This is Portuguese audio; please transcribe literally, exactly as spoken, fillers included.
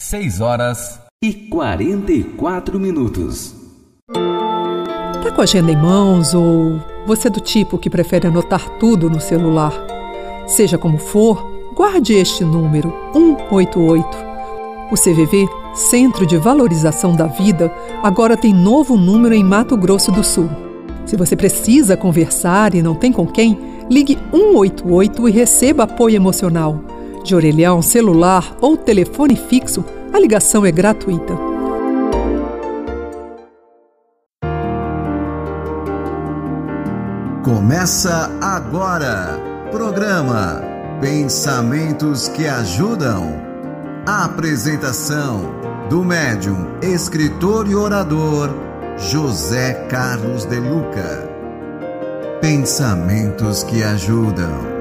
seis horas e quarenta e quatro minutos. Tá com a agenda em mãos ou você é do tipo que prefere anotar tudo no celular? Seja como for, guarde este número um oito oito. O C V V, Centro de Valorização da Vida, agora tem novo número em Mato Grosso do Sul. Se você precisa conversar e não tem com quem, ligue um oito oito e receba apoio emocional. De orelhão, celular ou telefone fixo, a ligação é gratuita. Começa agora, programa Pensamentos que Ajudam. A apresentação do médium, escritor e orador José Carlos de Luca. Pensamentos que Ajudam.